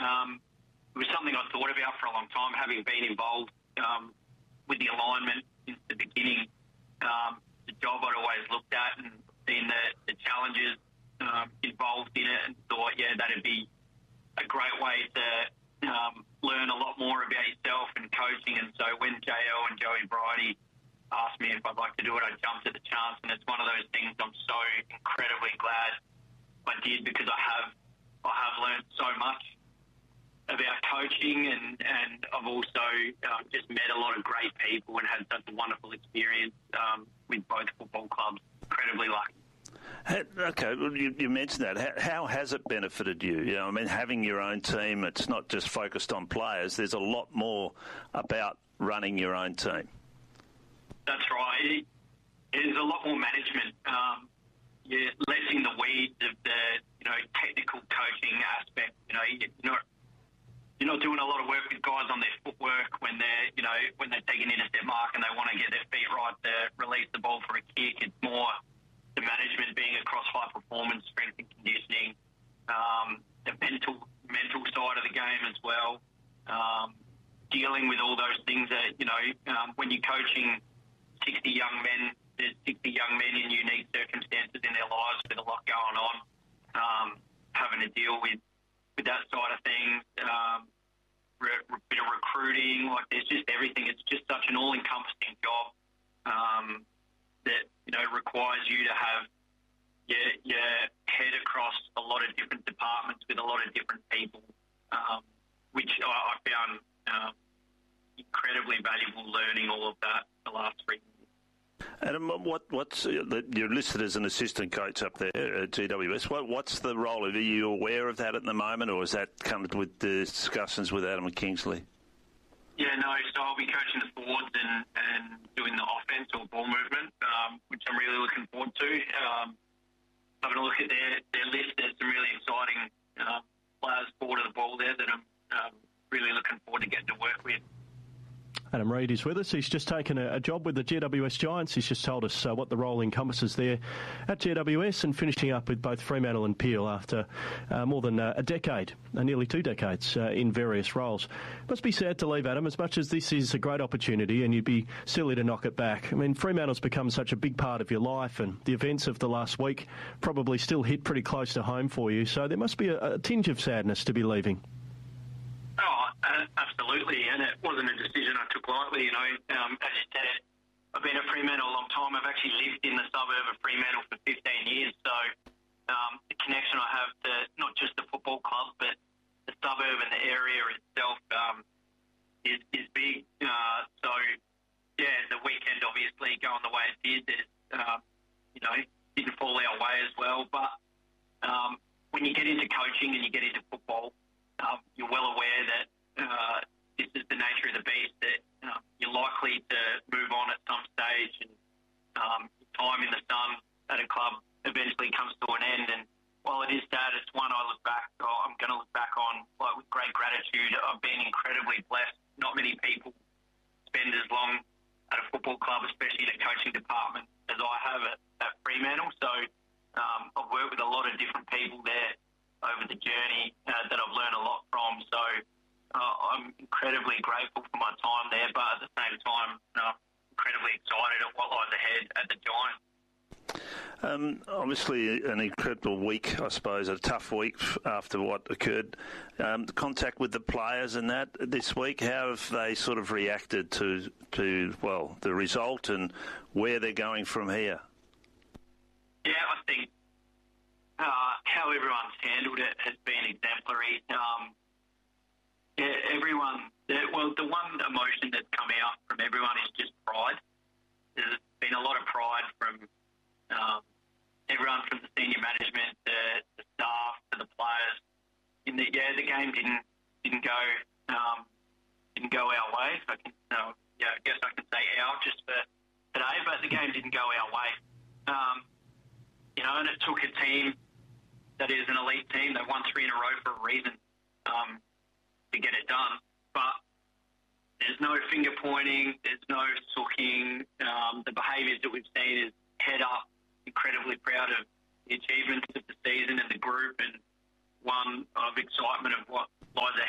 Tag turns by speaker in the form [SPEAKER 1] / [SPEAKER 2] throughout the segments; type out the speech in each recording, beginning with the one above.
[SPEAKER 1] it was something I thought about for a long time, having been involved with the alignment since the beginning. The job I'd always looked at and seen the challenges involved in it, and thought, that'd be a great way to learn a lot more about yourself and coaching. And so when JL and Joey Bridie asked me if I'd like to do it, I jumped at the chance, and it's one of those things I'm so incredibly glad I did, because I have learned so much about coaching, and I've also just met a lot of great people and had such a wonderful experience with both football clubs. Incredibly lucky.
[SPEAKER 2] Okay, well, you mentioned that. How has it benefited you? Having your own team, it's not just focused on players. There's a lot more about running your own team.
[SPEAKER 1] That's right. There's a lot more management. You're less in the weeds of the technical coaching aspect. You're not doing a lot of work with guys on their footwork when they're taking in a step mark and they want to get their feet right to release the ball for a kick. It's more the management being across high performance, strength and conditioning, the mental side of the game as well, dealing with all those things that when you're coaching 60 young men, there's 60 young men in unique circumstances in their lives with a lot going on, having to deal with that side of things, bit of recruiting, there's just everything. It's just such an all-encompassing job that requires you to have your head across a lot of different departments with a lot of different people, which I found incredibly valuable, learning all of that the last 3 years.
[SPEAKER 2] Adam, you're listed as an assistant coach up there at GWS. What's the role? Are you aware of that at the moment, or has that come with the discussions with Adam Kingsley?
[SPEAKER 1] Yeah, no, so I'll be coaching the forwards and doing the offense or ball movement, which I'm really looking forward to. Having a look at their list, there's some really exciting players forward of the ball there that I'm really looking forward to getting to work with.
[SPEAKER 3] Adam Reid is with us. He's just taken a job with the GWS Giants. He's just told us what the role encompasses there at GWS, and finishing up with both Fremantle and Peel after more than a decade, nearly 2 decades in various roles. Must be sad to leave, Adam, as much as this is a great opportunity and you'd be silly to knock it back. Fremantle's become such a big part of your life, and the events of the last week probably still hit pretty close to home for you, so there must be a tinge of sadness to be leaving.
[SPEAKER 1] Oh, absolutely, and it wasn't a decision I took lightly. As you said, I've been at Fremantle a long time. I've actually lived in the suburb of Fremantle for 15 years, so the connection I have to not just the football club, but the suburb and the area itself is big. The weekend obviously going the way it did, didn't fall our way as well. But when you get into coaching and you get into football, you're well aware that this is the nature of the beast, that you're likely to move on at some stage, and time in the sun at a club eventually comes to an end. And while it is sad, it's one I'm going to look back on with great gratitude. I've been incredibly blessed. Not many people spend as long at a football club, especially in a coaching department, as I have at Fremantle. So I've worked with a lot of different people there over the journey that I've learned a lot from. So I'm incredibly grateful for my time there, but at the same time, incredibly excited at what lies ahead at the Giants.
[SPEAKER 2] Obviously an incredible week, I suppose, a tough week after what occurred. The contact with the players and that this week, how have they sort of reacted to the result and where they're going from here?
[SPEAKER 1] Yeah, I think how everyone's handled it has been exemplary. The one emotion that's come out from everyone is just pride. There's been a lot of pride from everyone, from the senior management, the staff, to the players. The game didn't go our way. So I guess I can say our just for today, but the game didn't go our way. And it took a team that is an elite team. They won 3 in a row for a reason to get it done. But there's no finger pointing. There's no sooking. The behaviours that we've seen is head up, incredibly proud of the achievements of the season and the group, and one of excitement of what lies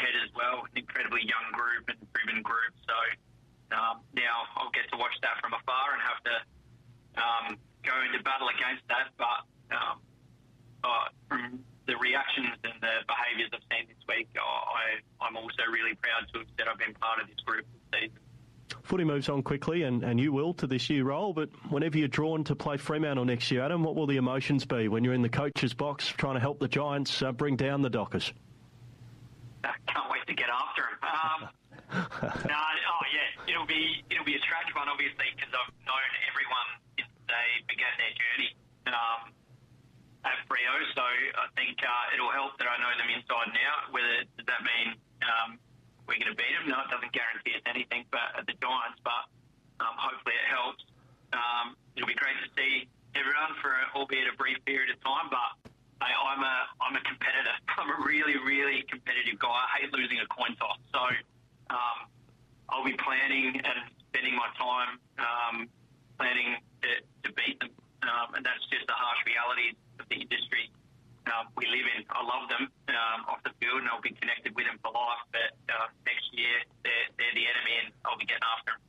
[SPEAKER 1] I'm also really proud to have said I've been part of this group this season.
[SPEAKER 3] Footy moves on quickly, and you will, to this new role, but whenever you're drawn to play Fremantle next year, Adam, what will the emotions be when you're in the coach's box trying to help the Giants bring down the Dockers?
[SPEAKER 1] Can't wait to get after him. It'll be a strange one, obviously, because I've known everyone since they began their journey at Freo, so I think it'll help that I know them inside and out. Does that mean we're going to beat them? No, it doesn't guarantee us anything, but at the Giants, but hopefully it helps. It'll be great to see everyone for albeit a brief period of time, but I'm a competitor. I'm a really, really competitive guy. I hate losing a coin toss. So I'll be planning and spending my time planning to beat them. And that's just the harsh reality of the industry we live in. I love them off the field, and I'll be connected with them for life. But next year, they're the enemy, and I'll be getting after them.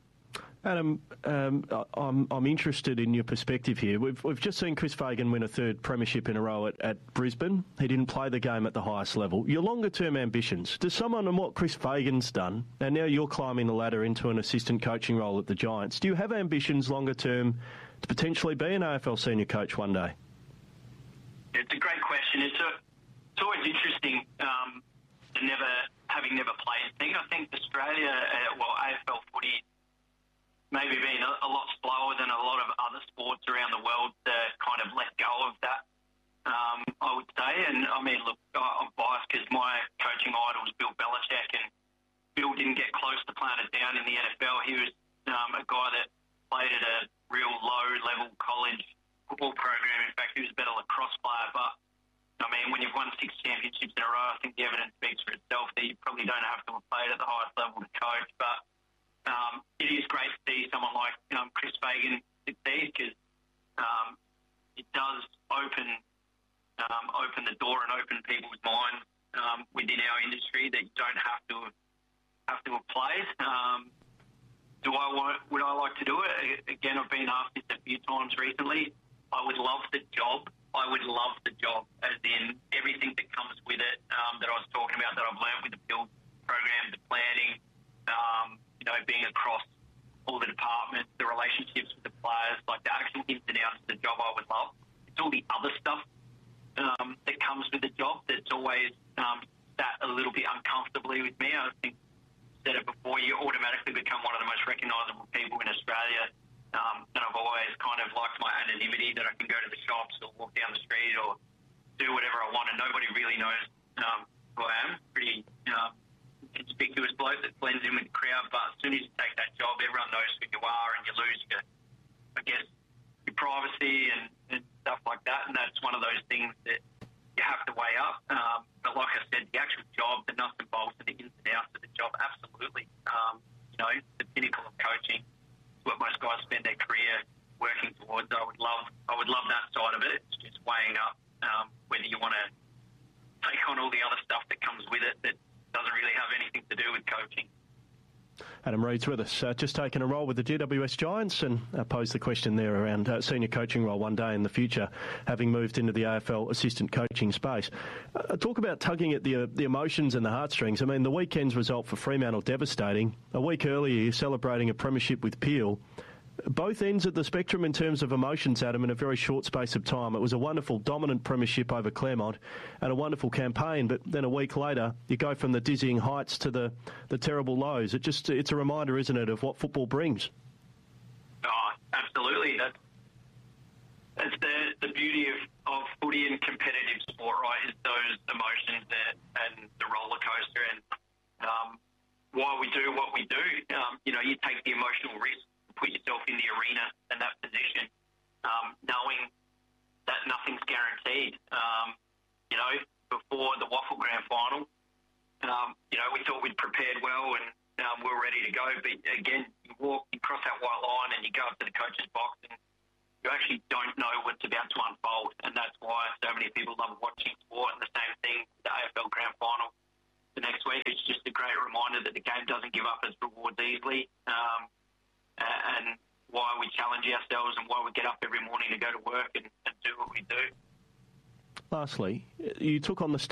[SPEAKER 3] Adam, I'm interested in your perspective here. We've just seen Chris Fagan win a third premiership in a row at Brisbane. He didn't play the game at the highest level. Your longer-term ambitions, does someone on what Chris Fagan's done, and now you're climbing the ladder into an assistant coaching role at the Giants, do you have ambitions longer-term to potentially be an AFL senior coach one day?
[SPEAKER 1] It's a great question. It's always interesting having never played. I think Australia, AFL footy, maybe being a lot slower than a lot of other sports around the world to kind of let go of that, I would say. And I mean, look, I'm biased because my coaching idol was Bill Belichick, and Bill didn't get close to playing it down in the NFL. He was a guy that played at a real low-level college football program. In fact, he was a better lacrosse player. But, I mean, when you've won 6 championships in a row, I think the evidence speaks for itself that you probably don't have to have played at the highest level to coach. But it is great to see someone like Chris Fagan succeed, because it does open the door and open people's minds within our industry that you don't have to have played. Would I like to do it? Again, I've been asked this a few times recently. I would love the job. I would love the job, as in everything that comes with it that I was talking about, that I've learned with the build program, the planning, being across all the departments, the relationships with the players, like the actual ins and outs of the job I would love. It's all the other stuff that comes with the job that's always sat a little bit uncomfortably with me. I think said it before, you automatically become one of the most recognisable people in Australia. And I've always kind of liked my anonymity, that I can go to the shops or walk down the street or do whatever I want, and nobody really knows who I am. Pretty conspicuous bloke that blends in with the crowd, but as soon as you take that job, everyone knows who you are, and you lose your privacy and stuff like that. And that's one of those things that you have to weigh up. But like I said, the actual job, the nuts and bolts, and the ins and outs of the job, absolutely. The pinnacle of coaching is what most guys spend their career working towards. I would love that side of it. It's just weighing up whether you want to take on all the other stuff that comes with it that doesn't really have anything to do with coaching.
[SPEAKER 3] Adam Reid's with us, just taking a role with the GWS Giants, and posed the question there around senior coaching role one day in the future, having moved into the AFL assistant coaching space. Talk about tugging at the emotions and the heartstrings. I mean, the weekend's result for Fremantle, devastating. A week earlier, you're celebrating a premiership with Peel. Both ends of the spectrum in terms of emotions, Adam, in a very short space of time. It was a wonderful, dominant premiership over Claremont and a wonderful campaign, but then a week later, you go from the dizzying heights to the terrible lows. It's a reminder, isn't it, of what football brings?
[SPEAKER 1] Oh, absolutely. That's the beauty of footy and competitive sport, right, is those emotions and the roller coaster, and why we do what we do. You take the emotional risk, put yourself in the arena and that position, knowing that nothing's guaranteed. Before the Waffle Grand Final, we thought we'd prepared well and we were ready to go. But again, you cross that white line and you go up to the coach's box and you actually don't know what's about to unfold. And that's why so many people love watching sport. And the same thing, the AFL Grand Final the next week. It's just a great reminder that the game doesn't give up its rewards easily. And why we challenge ourselves and why we get up every morning to go to work and do what we do.
[SPEAKER 3] Lastly, you took on the state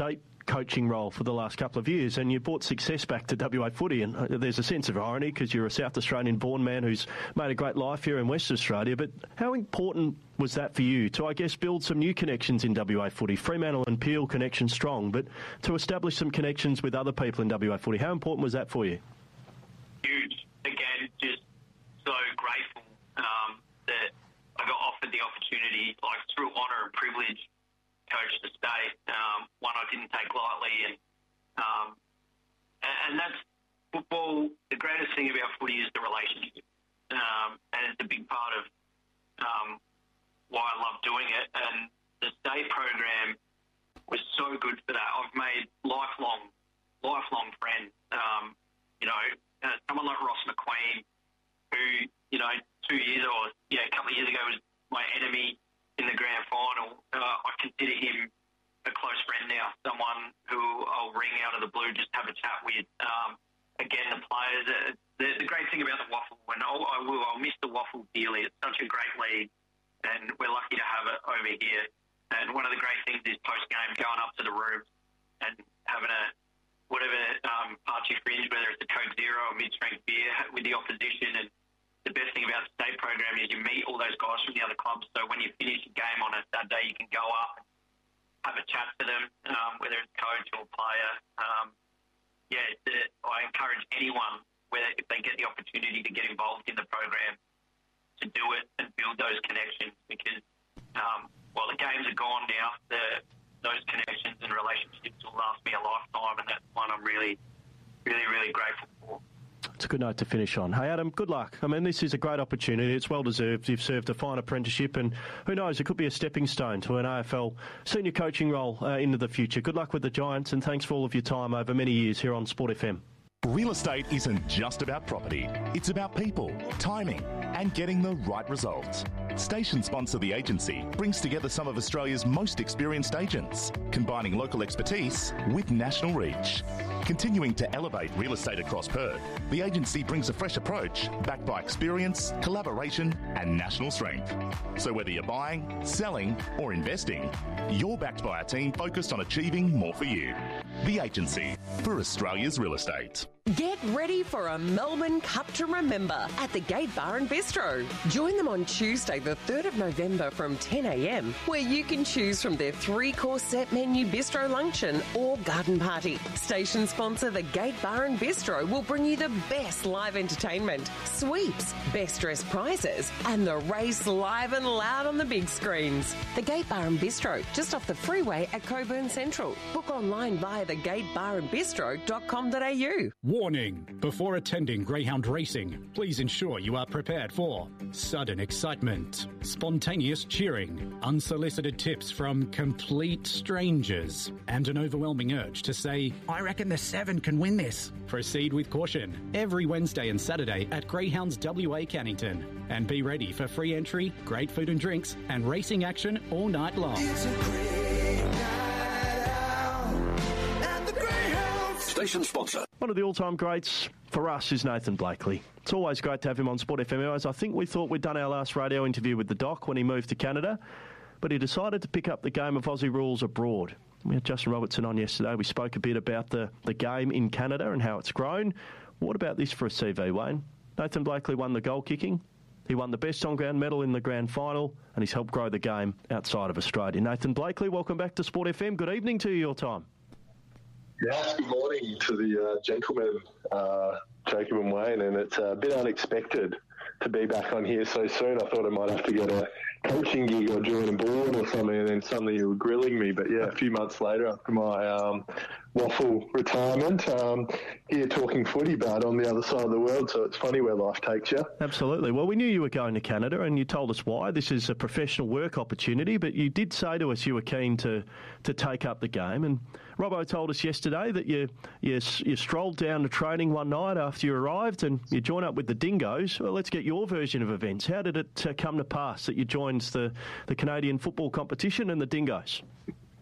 [SPEAKER 3] coaching role for the last couple of years, and you brought success back to WA footy, and there's a sense of irony because you're a South Australian-born man who's made a great life here in Western Australia, but how important was that for you to, I guess, build some new connections in WA footy? Fremantle and Peel connection strong, but to establish some connections with other people in WA footy, how important was that for you?
[SPEAKER 1] Huge. Again, just so grateful that I got offered the opportunity, like through honour and privilege, coach the state. One I didn't take lightly, and that's football. The greatest thing about footy is the relationship, and it's a big part of why I love doing it. And the state program was so good for that. I've made lifelong friends. Someone like Ross McQueen, who, 2 years or a couple of years ago was my enemy in the grand final. I consider him a close friend now, someone who I'll ring out of the blue, just have a chat with. Again, the players, the great thing about the Waffle, and I'll miss the Waffle dearly. It's such a great league, and we're lucky to have it over here. And one of the great things is post-game going up to the room and having whatever party fringe, whether it's a Coke Zero or mid-strength beer with the opposition. And the best thing about the state program is you meet all those guys from the other clubs. So when you finish a game on a Saturday, you can go up and have a chat to them, whether it's coach or player. I encourage anyone, if they get the opportunity to get involved in the program, to do it and build those connections, because while the games are gone now, those connections and relationships will last me a lifetime, and that's one I'm really, really, really grateful for.
[SPEAKER 3] It's a good note to finish on. Hey, Adam, good luck. I mean, this is a great opportunity. It's well-deserved. You've served a fine apprenticeship, and who knows, it could be a stepping stone to an AFL senior coaching role into the future. Good luck with the Giants, and thanks for all of your time over many years here on Sport FM.
[SPEAKER 4] Real estate isn't just about property. It's about people, timing, and getting the right results. Station sponsor The Agency brings together some of Australia's most experienced agents, combining local expertise with national reach. Continuing to elevate real estate across Perth, The Agency brings a fresh approach backed by experience, collaboration, and national strength. So whether you're buying, selling, or investing, you're backed by a team focused on achieving more for you. The Agency, for Australia's real estate.
[SPEAKER 5] Get ready for a Melbourne Cup to remember at the Gate Bar and Bistro. Join them on Tuesday, the 3rd of November from 10 a.m, where you can choose from their 3-course set menu bistro luncheon or garden party. Station sponsor the Gate Bar and Bistro will bring you the best live entertainment, sweeps, best dressed prizes, and the race live and loud on the big screens. The Gate Bar and Bistro, just off the freeway at Cockburn Central. Book online via thegatebarandbistro.com.au.
[SPEAKER 6] Warning! Before attending greyhound racing, please ensure you are prepared for sudden excitement, spontaneous cheering, unsolicited tips from complete strangers, and an overwhelming urge to say, "I reckon the 7 can win this." Proceed with caution every Wednesday and Saturday at Greyhounds WA Cannington. And be ready for free entry, great food and drinks, and racing action all night long.
[SPEAKER 7] It's a great night out at the Greyhounds. Station sponsor.
[SPEAKER 3] One of the all-time greats for us is Nathan Blakely. It's always great to have him on Sport FM. I think we thought we'd done our last radio interview with the Doc when he moved to Canada, but he decided to pick up the game of Aussie rules abroad. We had Justin Robertson on yesterday. We spoke a bit about the game in Canada and how it's grown. What about this for a CV, Wayne? Nathan Blakely won the goal kicking. He won the best on-ground medal in the grand final, and he's helped grow the game outside of Australia. Nathan Blakely, welcome back to Sport FM. Good evening to you, your time.
[SPEAKER 8] Yes, good morning to the gentlemen, Jacob and Wayne, and it's a bit unexpected to be back on here so soon. I thought I might have to get a coaching gig or join a board or something, and then suddenly you were grilling me. But yeah, a few months later after my Waffle retirement, here talking footy, but on the other side of the world, so it's funny where life takes you.
[SPEAKER 3] Absolutely. Well, we knew you were going to Canada, and you told us why. This is a professional work opportunity, but you did say to us you were keen to take up the game, and Robbo told us yesterday that you strolled down to training one night after you arrived and you joined up with the Dingoes. Well, let's get your version of events. How did it come to pass that you joined the Canadian football competition and the Dingoes?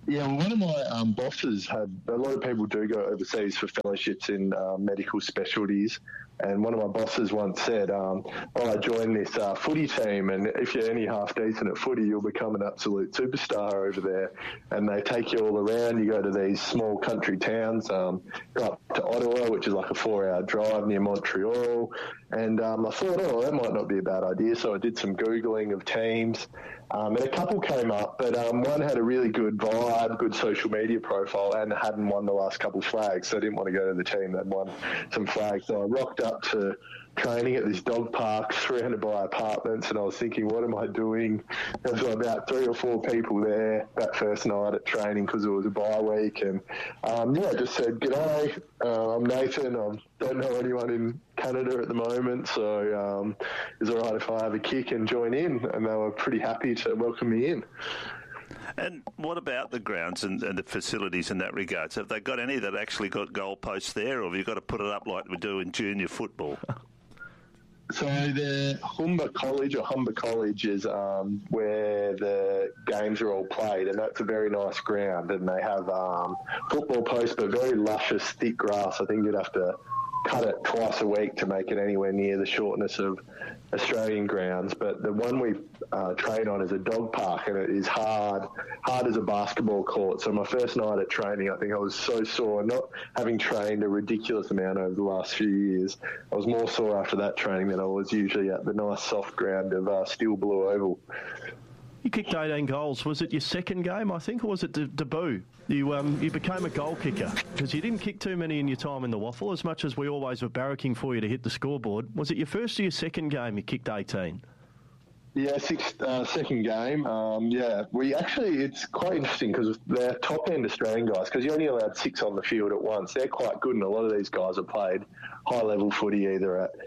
[SPEAKER 8] Yeah, well, one of my bosses had, a lot of people do go overseas for fellowships in medical specialties, and one of my bosses once said, I joined this footy team, and if you're any half decent at footy, you'll become an absolute superstar over there. And they take you all around. You go to these small country towns, go up to Ottawa, which is like a 4-hour drive near Montreal. And I thought, that might not be a bad idea. So I did some Googling of teams. And a couple came up, but one had a really good vibe, good social media profile, and hadn't won the last couple flags, so I didn't want to go to the team that won some flags. So I rocked up to training at this dog park surrounded by apartments, and I was thinking, what am I doing? There was about 3 or 4 people there that first night at training because it was a bye week, and I just said, g'day, I'm Nathan, I don't know anyone in Canada at the moment, so is it all right if I have a kick and join in? And they were pretty happy to welcome me in.
[SPEAKER 2] And what about the grounds and the facilities in that regard? So have they got any that actually got goalposts there, or have you got to put it up like we do in junior football?
[SPEAKER 8] So the Humber College is where the games are all played, and that's a very nice ground, and they have football posts, but very luscious, thick grass. I think you'd have to cut it twice a week to make it anywhere near the shortness of Australian grounds. But the one we train on is a dog park, and it is hard as a basketball court. So my first night at training, I think I was so sore, not having trained a ridiculous amount over the last few years. I was more sore after that training than I was usually at the nice soft ground of Steel Blue Oval.
[SPEAKER 3] You kicked 18 goals. Was it your second game, I think, or was it debut? You became a goal kicker because you didn't kick too many in your time in the Waffle, as much as we always were barracking for you to hit the scoreboard. Was it your first or your second game you kicked 18?
[SPEAKER 8] Yeah, second game. It's quite interesting because they're top-end Australian guys, because you're only allowed 6 on the field at once. They're quite good, and a lot of these guys have played high-level footy either at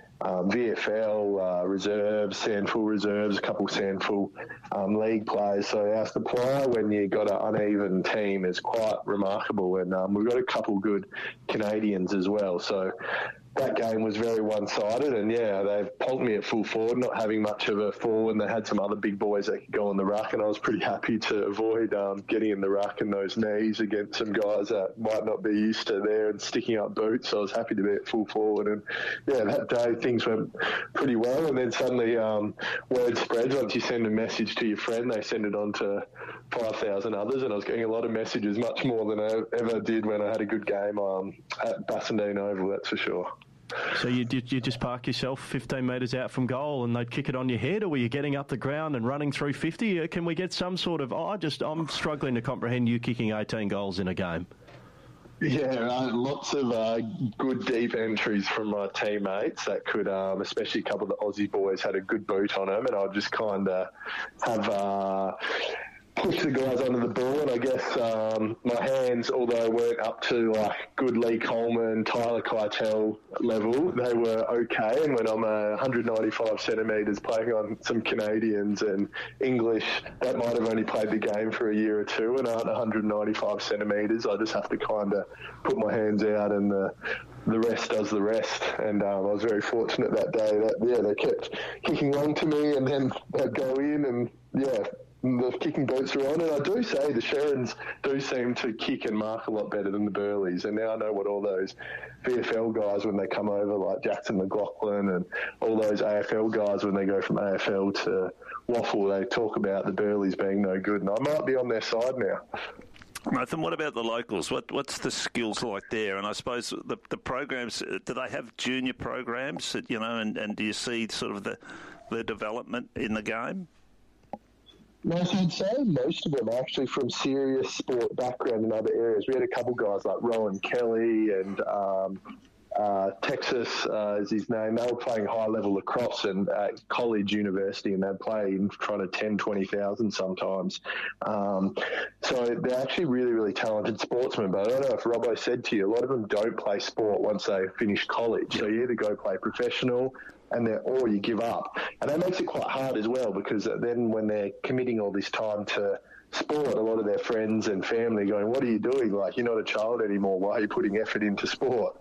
[SPEAKER 8] VFL reserves, Sandful reserves, a couple Sandful league players. So our supply when you got an uneven team is quite remarkable, and we've got a couple good Canadians as well. So that game was very one-sided, and they pulled me at full forward, not having much of a forward, and they had some other big boys that could go on the ruck, and I was pretty happy to avoid getting in the ruck and those knees against some guys that might not be used to there and sticking up boots. So I was happy to be at full forward, and that day things went pretty well, and then suddenly word spreads. Once you send a message to your friend, they send it on to 5,000 others, and I was getting a lot of messages, much more than I ever did when I had a good game at Bassendean Oval, that's for sure.
[SPEAKER 3] So you just park yourself 15 metres out from goal and they'd kick it on your head, or were you getting up the ground and running through 50? Can we get some sort of... I'm struggling to comprehend you kicking 18 goals in a game.
[SPEAKER 8] Yeah, lots of good deep entries from my teammates that could, especially a couple of the Aussie boys had a good boot on them, and I'd just kind of have... push the guys under the ball, and I guess my hands, although weren't up to good Lee Coleman, Tyler Keitel level, they were okay. And when I'm 195 centimetres playing on some Canadians and English that might have only played the game for a year or two and aren't 195 centimetres, I just have to kind of put my hands out, and the rest does the rest. And I was very fortunate that day that they kept kicking long to me, and then they'd go in, and the kicking boots are on. And I do say the Sherrans do seem to kick and mark a lot better than the Burleys, and now I know what all those VFL guys, when they come over, like Jackson McLaughlin and all those AFL guys, when they go from AFL to Waffle, they talk about the Burleys being no good, and I might be on their side now.
[SPEAKER 2] Nathan, what about the locals? What's the skills like there? And I suppose the programs, do they have junior programs, and do you see sort of the development in the game?
[SPEAKER 8] No, so I'd say most of them are actually from serious sport background in other areas. We had a couple guys like Rowan Kelly and Texas is his name. They were playing high-level lacrosse at college, university, and they'd play in front of 10, 20,000 sometimes. So they're actually really, really talented sportsmen. But I don't know if Robbo said to you, a lot of them don't play sport once they finish college. So you either go play professional or you give up. And that makes it quite hard as well, because then when they're committing all this time to sport, a lot of their friends and family going, what are you doing? Like, you're not a child anymore. Why are you putting effort into sport?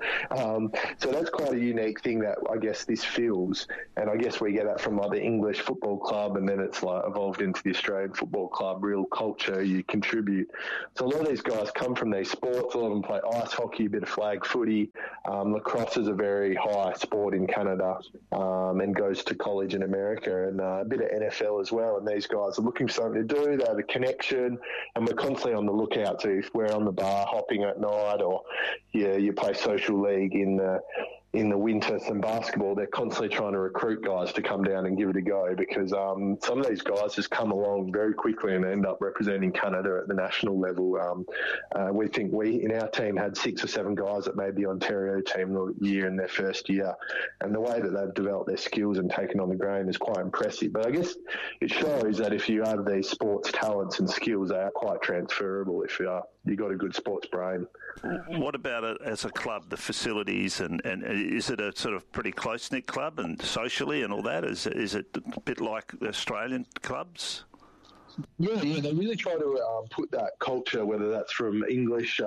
[SPEAKER 8] So that's quite a unique thing that I guess this feels. And I guess we get that from like the English football club, and then it's like evolved into the Australian football club, real culture, you contribute. So a lot of these guys come from these sports. A lot of them play ice hockey, a bit of flag footy. Lacrosse is a very high sport in Canada, and goes to college in America, and a bit of NFL as well. And these guys are looking for something to do. They have a connection, and we're constantly on the lookout. So if we're on the bar hopping at night, or you play social league in the winter, some basketball, they're constantly trying to recruit guys to come down and give it a go, because some of these guys just come along very quickly and end up representing Canada at the national level. We think in our team had 6 or 7 guys that made the Ontario team the year in their first year, and the way that they've developed their skills and taken on the game is quite impressive. But I guess it shows that if you have these sports talents and skills, they are quite transferable if you've got a good sports brain.
[SPEAKER 2] What about it as a club, the facilities, and is it a sort of pretty close-knit club and socially and all that? Is it a bit like Australian clubs?
[SPEAKER 8] Yeah, they really try to put that culture, whether that's from English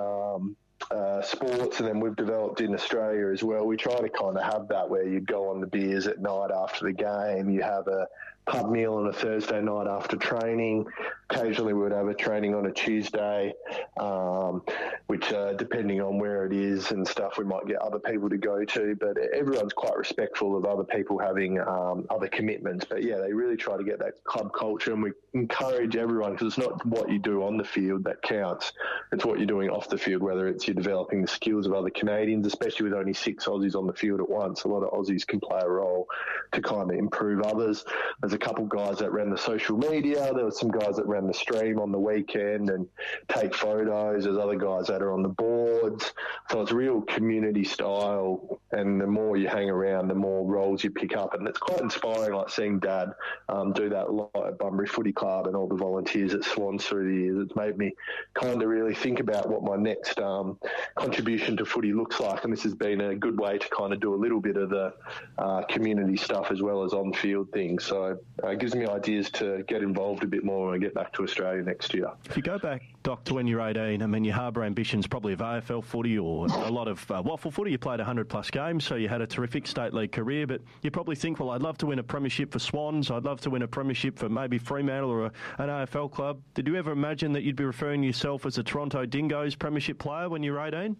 [SPEAKER 8] sports, and then we've developed in Australia as well. We try to kind of have that where you go on the beers at night after the game, you have a pub meal on a Thursday night after training. Occasionally we would have a training on a Tuesday, which depending on where it is and stuff, we might get other people to go to, but everyone's quite respectful of other people having other commitments. But yeah, they really try to get that club culture, and we encourage everyone, because it's not what you do on the field that counts, it's what you're doing off the field, whether it's you're developing the skills of other Canadians, especially with only 6 Aussies on the field at once. A lot of Aussies can play a role to kind of improve others. There's a couple guys that ran the social media, there were some guys that ran the stream on the weekend and take photos, there's other guys that are on the boards, so it's real community style, and the more you hang around, the more roles you pick up, and it's quite inspiring, like seeing Dad do that a lot at Bunbury Footy Club and all the volunteers at Swans through the years. It's made me kind of really think about what my next contribution to footy looks like, and this has been a good way to kind of do a little bit of the community stuff as well as on-field things. So it gives me ideas to get involved a bit more when I get back to Australia next year.
[SPEAKER 3] If you go back, Doc, to when you're 18, I mean, you harbour ambitions probably of AFL footy or a lot of waffle footy. You played 100-plus games, so you had a terrific state league career, but you probably think, well, I'd love to win a premiership for Swans, I'd love to win a premiership for maybe Fremantle or an AFL club. Did you ever imagine that you'd be referring to yourself as a Toronto Dingoes premiership player when you were 18?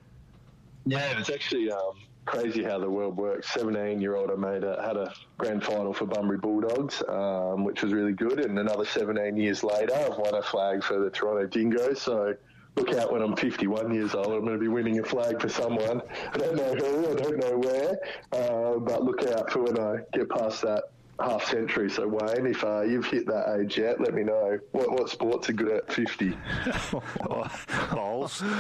[SPEAKER 8] Yeah, it's actually crazy how the world works. 17-year-old, I had a grand final for Bunbury Bulldogs, which was really good, and another 17 years later, I've won a flag for the Toronto Dingoes, so look out when I'm 51 years old, I'm going to be winning a flag for someone. I don't know who, I don't know where, but look out for when I get past that half century. So Wayne, if you've hit that age yet, let me know what sports are good at 50.
[SPEAKER 2] Bowls.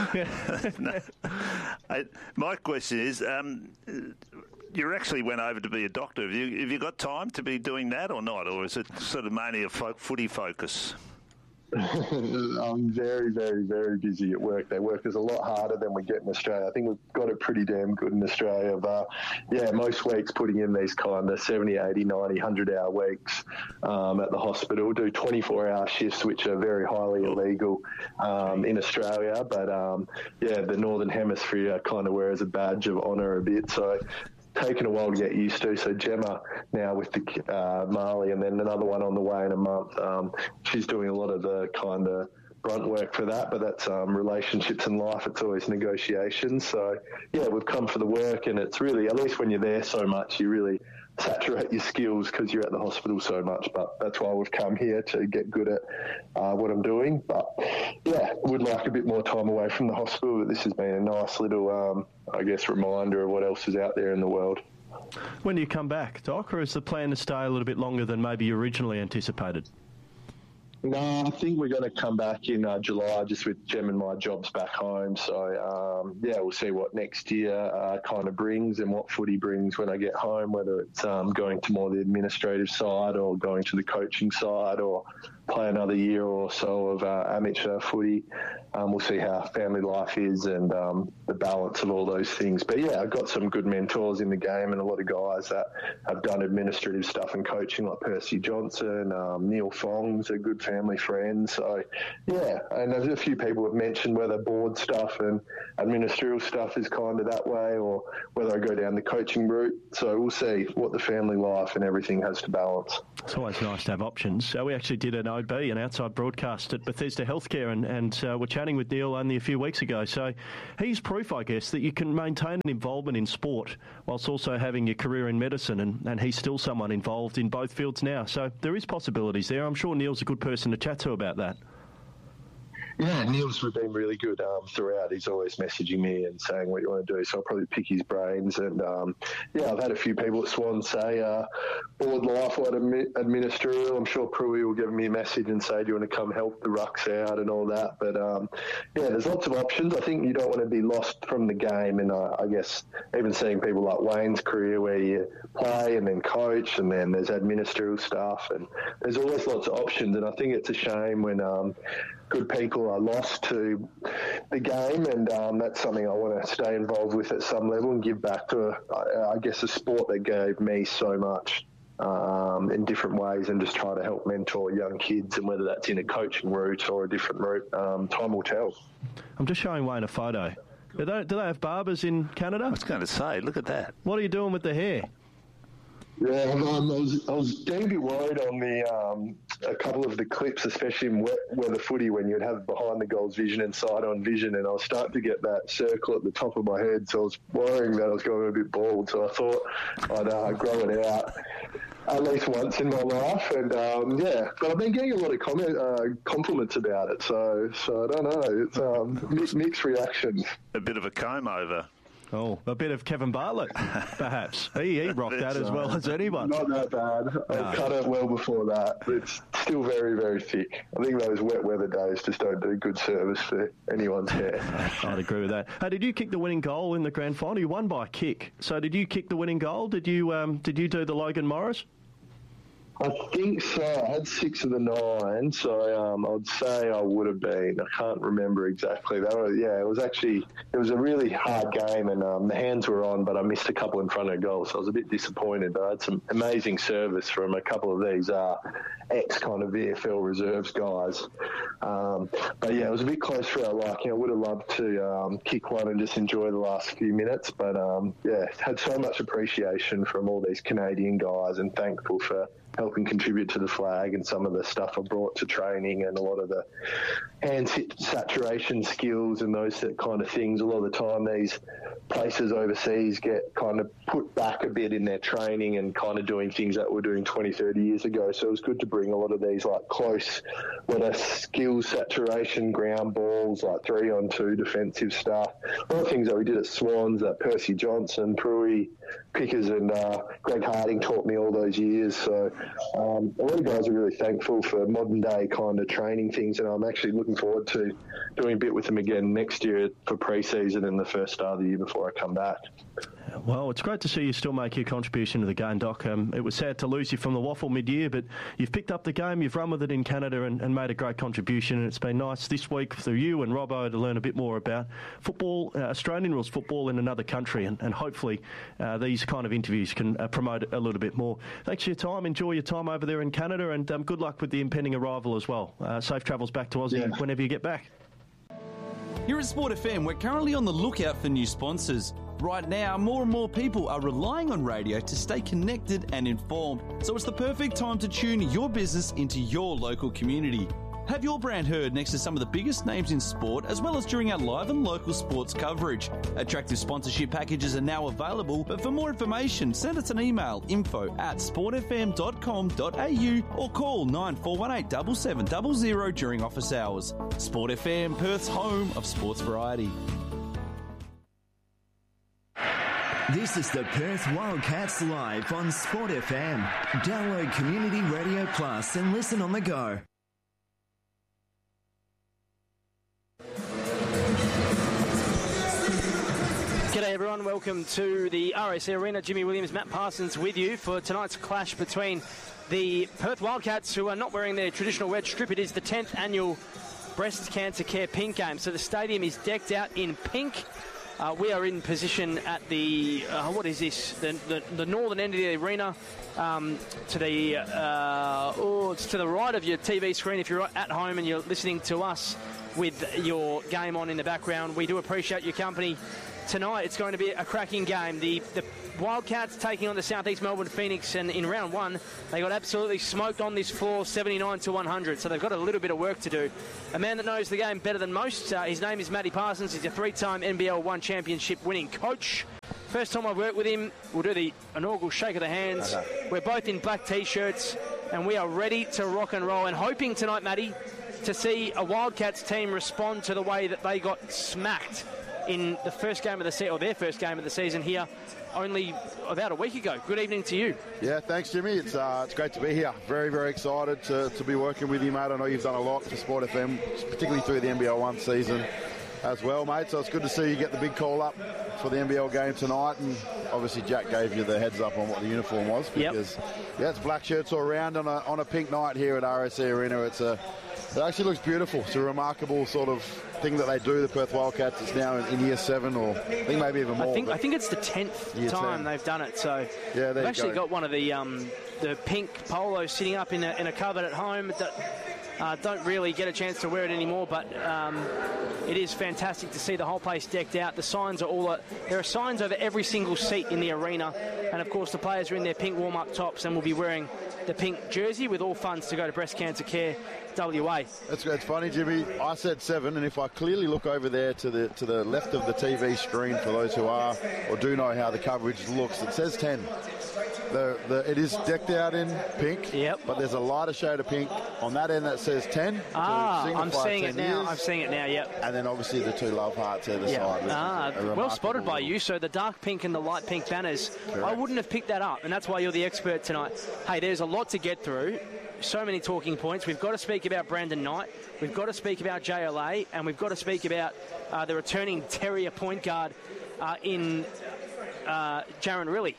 [SPEAKER 2] My question is, you actually went over to be a doctor. Have you got time to be doing that or not, or is it sort of mainly a footy focus?
[SPEAKER 8] I'm very, very, very busy at work. They work us a lot harder than we get in Australia. I think we've got it pretty damn good in Australia. But yeah, most weeks putting in these kind of 70, 80, 90, 100-hour weeks at the hospital. Do 24-hour shifts, which are very highly illegal in Australia. But yeah, the Northern Hemisphere kind of wears a badge of honour a bit. So taken a while to get used to. So Gemma now with the Marley, and then another one on the way in a month. She's doing a lot of the kind of grunt work for that, but that's relationships in life. It's always negotiations. So yeah, we've come for the work, and it's really, at least when you're there so much, you really saturate your skills because you're at the hospital so much. But that's why we've come here, to get good at what I'm doing. But yeah, would like a bit more time away from the hospital, but this has been a nice little I guess reminder of what else is out there in the world.
[SPEAKER 3] When do you come back, Doc, or is the plan to stay a little bit longer than maybe you originally anticipated?
[SPEAKER 8] No, I think we're going to come back in July, just with Gem and my jobs back home. So, yeah, we'll see what next year kind of brings and what footy brings when I get home, whether it's going to more the administrative side or going to the coaching side or play another year or so of amateur footy. we'll see how family life is and the balance of all those things. But yeah, I've got some good mentors in the game and a lot of guys that have done administrative stuff and coaching, like Percy Johnson, Neil Fong's a good family friend. So yeah, and there's a few people have mentioned whether board stuff and administrative stuff is kind of that way or whether I go down the coaching route. So we'll see what the family life and everything has to balance.
[SPEAKER 3] It's always nice to have options. So we actually did an OB, an outside broadcast at Bethesda Healthcare, and we're chatting with Neil only a few weeks ago. So he's proof, I guess, that you can maintain an involvement in sport whilst also having your career in medicine, and he's still someone involved in both fields now. So there is possibilities there. I'm sure Neil's a good person to chat to about that.
[SPEAKER 8] Yeah, Neil's been really good throughout. He's always messaging me and saying what you want to do, so I'll probably pick his brains. And, yeah, I've had a few people at Swan say, board life, what administrator. I'm sure Pruitt will give me a message and say, do you want to come help the rucks out and all that. But, yeah, there's lots of options. I think you don't want to be lost from the game. And I guess even seeing people like Wayne's career where you play and then coach and then there's administrative stuff. And there's always lots of options. And I think it's a shame when good people are lost to the game, and that's something I want to stay involved with at some level and give back to, I guess, a sport that gave me so much in different ways, and just try to help mentor young kids, and whether that's in a coaching route or a different route, time will tell. I'm
[SPEAKER 3] just showing Wayne a photo. Do they have barbers in Canada?
[SPEAKER 2] I was going to say, look at that.
[SPEAKER 3] What are you doing with the hair?
[SPEAKER 8] Yeah, I was getting a bit worried on a couple of the clips, especially in wet weather footy, when you'd have behind the goals vision and side-on vision, and I was starting to get that circle at the top of my head, so I was worrying that I was going a bit bald, so I thought I'd grow it out at least once in my life, and yeah, but I've been getting a lot of compliments about it, so I don't know, it's mixed reactions.
[SPEAKER 2] A bit of a comb over.
[SPEAKER 3] Oh, a bit of Kevin Bartlett, perhaps. He rocked that as well as anyone.
[SPEAKER 8] Not that bad. I cut it well before that. It's still very, very thick. I think those wet weather days just don't do good service for anyone's hair.
[SPEAKER 3] I'd agree with that. Hey, did you kick the winning goal in the grand final? You won by a kick. So did you kick the winning goal? Did you do the Logan Morris?
[SPEAKER 8] I think so. I had 6 of the 9, so I'd say I would have been. I can't remember exactly. It was a really hard game, and the hands were on, but I missed a couple in front of goal, so I was a bit disappointed. But I had some amazing service from a couple of these ex-kind of VFL reserves guys. But yeah, it was a bit close for our liking. I would have loved to kick one and just enjoy the last few minutes, but yeah, had so much appreciation from all these Canadian guys, and thankful for helping contribute to the flag and some of the stuff I brought to training, and a lot of the hand saturation skills and those kind of things. A lot of the time these places overseas get kind of put back a bit in their training and kind of doing things that we're doing 20, 30 years ago. So it was good to bring a lot of these like close, whether skills saturation, ground balls, like 3-on-2 defensive stuff. A lot of things that we did at Swans, that Percy Johnson, Pruitt, Pickers and Greg Harding taught me all those years. So a lot of guys are really thankful for modern day kind of training things, and I'm actually looking forward to doing a bit with them again next year for pre-season and the first start of the year before I come back.
[SPEAKER 3] Well, it's great to see you still make your contribution to the game, Doc. It was sad to lose you from the waffle mid-year, but you've picked up the game, you've run with it in Canada and made a great contribution, and it's been nice this week for you and Robbo to learn a bit more about football, Australian rules football in another country, and hopefully these kind of interviews can promote it a little bit more. Thanks for your time. Enjoy your time over there in Canada, and good luck with the impending arrival as well. Safe travels back to Aussie whenever you get back.
[SPEAKER 9] Here at Sport FM, we're currently on the lookout for new sponsors. Right now, more and more people are relying on radio to stay connected and informed, so it's the perfect time to tune your business into your local community. Have your brand heard next to some of the biggest names in sport, as well as during our live and local sports coverage. Attractive sponsorship packages are now available, but for more information, send us an email, info@sportfm.com.au, or call 9418 7700 during office hours. Sport FM, Perth's home of sports variety.
[SPEAKER 10] This is the Perth Wildcats live on Sport FM. Download Community Radio Plus and listen on the go.
[SPEAKER 11] G'day everyone, welcome to the RAC Arena. Jimmy Williams, Matt Parsons with you for tonight's clash between the Perth Wildcats, who are not wearing their traditional red strip. It is the 10th annual Breast Cancer Care Pink game. So the stadium is decked out in pink. We are in position at the, what is this? The northern end of the arena. It's to the right of your TV screen if you're at home and you're listening to us with your game on in the background. We do appreciate your company. Tonight it's going to be a cracking game. The Wildcats taking on the Southeast Melbourne Phoenix, and in round one they got absolutely smoked on this floor, 79-100, so they've got a little bit of work to do. A man that knows the game better than most, his name is Matty Parsons. He's a 3-time NBL 1 championship winning coach. First time I've worked with him. We'll do the inaugural shake of the hands. We're both in black T-shirts and we are ready to rock and roll, and hoping tonight, Matty, to see a Wildcats team respond to the way that they got smacked in the first game of the season, or their first game of the season here only about a week ago. Good evening to you.
[SPEAKER 12] Yeah, thanks, Jimmy. It's great to be here. Very, very excited to be working with you, mate. I know you've done a lot for Sport FM, particularly through the NBL 1 season as well, mate. So it's good to see you get the big call up for the NBL game tonight. And obviously Jack gave you the heads up on what the uniform was, because it's black shirts all around on a pink night here at RSC Arena. It actually looks beautiful. It's a remarkable sort of thing that they do, the Perth Wildcats. It's now in year 7, or I think maybe even more.
[SPEAKER 11] I think it's the 10th time they've done it. So
[SPEAKER 12] yeah,
[SPEAKER 11] they've actually got one of the pink polos sitting up in a cupboard at home that don't really get a chance to wear it anymore, but it is fantastic to see the whole place decked out. The signs are there are signs over every single seat in the arena, and of course the players are in their pink warm-up tops and will be wearing the pink jersey, with all funds to go to Breast Cancer Care WA.
[SPEAKER 12] It's funny, Jimmy. I said 7, and if I clearly look over there to the left of the TV screen, for those who are or do know how the coverage looks, it says 10. It is decked out in pink, but there's a lighter shade of pink on that end that says 10.
[SPEAKER 11] I'm seeing it now. I'm seeing it now,
[SPEAKER 12] And then obviously the 2 love hearts either side.
[SPEAKER 11] Well spotted by you. So the dark pink and the light pink banners, correct. I wouldn't have picked that up, and that's why you're the expert tonight. Hey, there's a lot to get through. So many talking points. We've got to speak about Brandon Knight. We've got to speak about JLA, and we've got to speak about the returning Terrier point guard in Jaron Riley.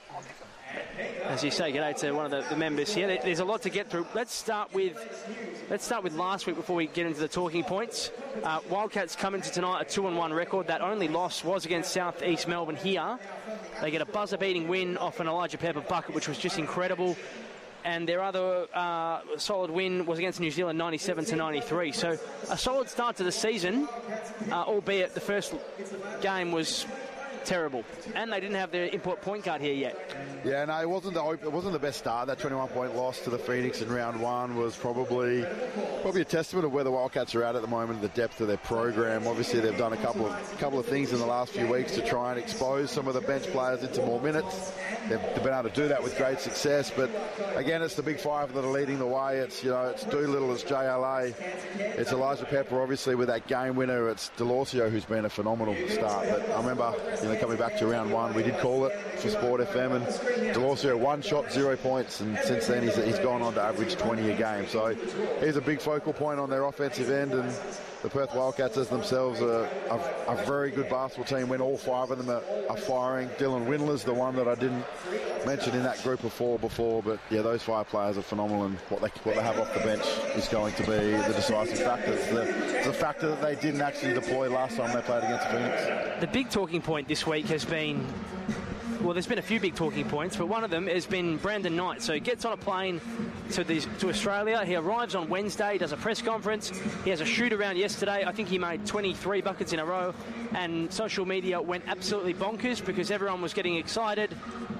[SPEAKER 11] As you say, g'day to one of the members here. There's a lot to get through. Let's start with last week before we get into the talking points. Wildcats come into tonight a 2-1 record. That only loss was against Southeast Melbourne here. They get a buzzer-beating win off an Elijah Pepper bucket, which was just incredible. And their other solid win was against New Zealand, 97-93. So a solid start to the season, albeit the first game was terrible, and they didn't have their import point guard here yet.
[SPEAKER 12] Yeah, no, it wasn't the best start. That 21-point loss to the Phoenix in round 1 was probably a testament of where the Wildcats are at the moment, the depth of their program. Obviously, they've done a couple of things in the last few weeks to try and expose some of the bench players into more minutes. They've been able to do that with great success, but again, it's the big 5 that are leading the way. It's Doolittle, it's JLA, it's Elijah Pepper, obviously, with that game winner. It's Delorcio, who's been a phenomenal start. But I remember, coming back to round 1, we did call it for Sport FM, and Delorcio 1 shot, 0 points, and since then he's gone on to average 20 a game. So he's a big focal point on their offensive end, and the Perth Wildcats as themselves are a very good basketball team when all 5 of them are firing. Dylan Windler's the one that I didn't mention in that group of 4 before, but yeah, those 5 players are phenomenal, and what they have off the bench is going to be the decisive factor. It's the factor that they didn't actually deploy last time they played against Phoenix.
[SPEAKER 11] The big talking point this week has been, well, there's been a few big talking points, but one of them has been Brandon Knight. So he gets on a plane to Australia. He arrives on Wednesday, does a press conference. He has a shoot-around yesterday. I think he made 23 buckets in a row, and social media went absolutely bonkers because everyone was getting excited.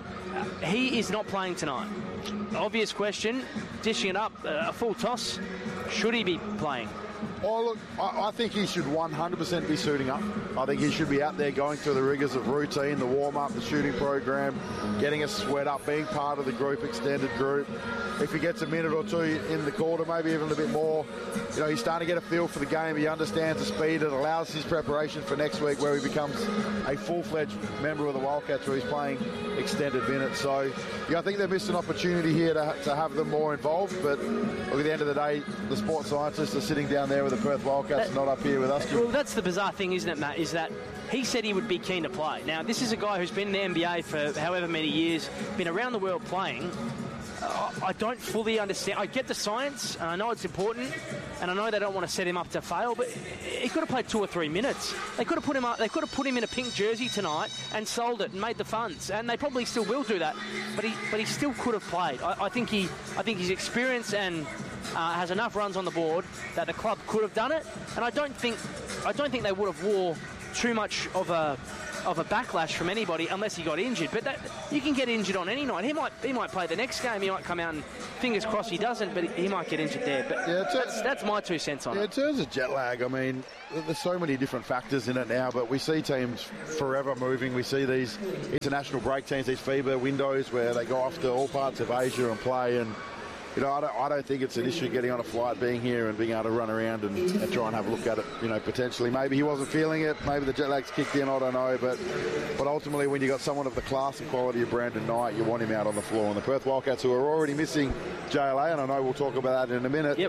[SPEAKER 11] He is not playing tonight. Obvious question, dishing it up, a full toss. Should he be playing?
[SPEAKER 12] Oh, look, I think he should 100% be suiting up. I think he should be out there going through the rigours of routine, the warm-up, the shooting program, getting a sweat up, being part of the group, extended group. If he gets a minute or 2 in the quarter, maybe even a bit more, he's starting to get a feel for the game. He understands the speed. It allows his preparation for next week, where he becomes a full-fledged member of the Wildcats, where he's playing extended minutes. So, I think they've missed an opportunity here to have them more involved. But look, at the end of the day, the sports scientists are sitting down there with the Perth Wildcats, not up here with us.
[SPEAKER 11] Well, that's the bizarre thing, isn't it, Matt, is that he said he would be keen to play. Now, this is a guy who's been in the NBA for however many years, been around the world playing, I don't fully understand. I get the science, and I know it's important, and I know they don't want to set him up to fail, but he could have played 2 or 3 minutes. They could have put him up. They could have put him in a pink jersey tonight and sold it and made the funds, and they probably still will do that. But he still could have played. I think he's experienced and has enough runs on the board that the club could have done it, and I don't think they would have wore too much of a backlash from anybody unless he got injured. But you can get injured on any night. He might play the next game. He might come out and fingers crossed he doesn't, but he might get injured there. But that's my 2 cents on it.
[SPEAKER 12] In terms of jet lag, I mean, there's so many different factors in it now, but we see teams forever moving. We see these international break teams, these FIBA windows where they go off to all parts of Asia and play. And you know, I don't think it's an issue getting on a flight, being here and being able to run around and try and have a look at it, you know, potentially. Maybe he wasn't feeling it. Maybe the jet lag's kicked in. I don't know. But ultimately, when you got someone of the class and quality of Brandon Knight, you want him out on the floor. And the Perth Wildcats, who are already missing JLA, and I know we'll talk about that in a minute,